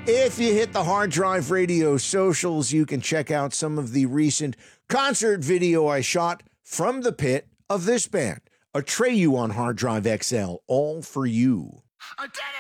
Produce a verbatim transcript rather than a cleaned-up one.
If you hit the Hard Drive Radio socials, you can check out some of the recent concert video I shot from the pit of this band. Atreyu on Hard Drive X L, all for you.